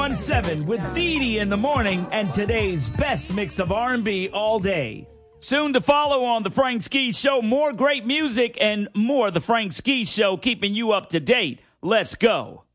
94.17 with Dee Dee in the morning and today's best mix of R&B all day. Soon to follow on The Frank Ski Show, more great music and more The Frank Ski Show keeping you up to date. Let's go.